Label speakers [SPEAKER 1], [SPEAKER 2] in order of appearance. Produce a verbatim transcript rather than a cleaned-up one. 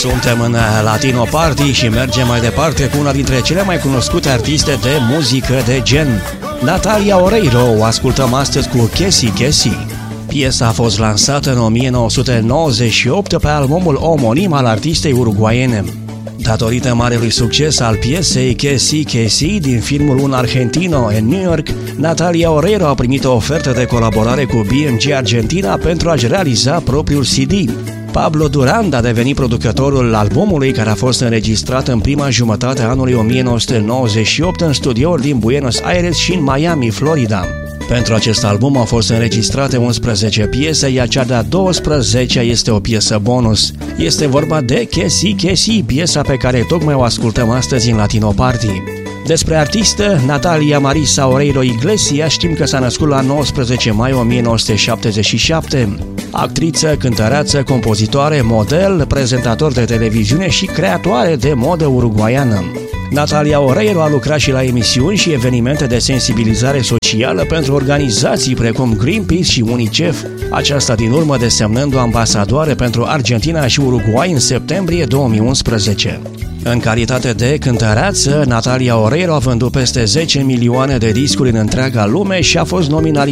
[SPEAKER 1] Suntem în Latino Party și mergem mai departe cu una dintre cele mai cunoscute artiste de muzică de gen. Natalia Oreiro o ascultăm astăzi cu Kesi Kesi. Piesa a fost lansată în o mie nouă sute nouăzeci și opt pe albumul omonim al artistei uruguaiene. Datorită marelui succes al piesei Kesi Kesi din filmul Un Argentino în New York, Natalia Oreiro a primit o ofertă de colaborare cu B M G Argentina pentru a-și realiza propriul C D. Pablo Durand a devenit producătorul albumului, care a fost înregistrat în prima jumătate a anului o mie nouă sute nouăzeci și opt în studiouri din Buenos Aires și în Miami, Florida. Pentru acest album au fost înregistrate unsprezece piese, iar cea de-a douăsprezecea este o piesă bonus. Este vorba de Kesi Kesi, piesa pe care tocmai o ascultăm astăzi în Latino Party. Despre artistă, Natalia Marisa Oreiro Iglesias, știm că s-a născut la nouăsprezece mai o mie nouă sute șaptezeci și șapte. Actriță, cântăreață, compozitoare, model, prezentator de televiziune și creatoare de modă uruguaiană. Natalia Oreiro a lucrat și la emisiuni și evenimente de sensibilizare socială pentru organizații precum Greenpeace și UNICEF, aceasta din urmă desemnându-o ambasadoare pentru Argentina și Uruguay în septembrie două mii unsprezece. În calitate de cântăreață, Natalia Oreiro a vândut peste zece milioane de discuri în întreaga lume și a fost nominalizată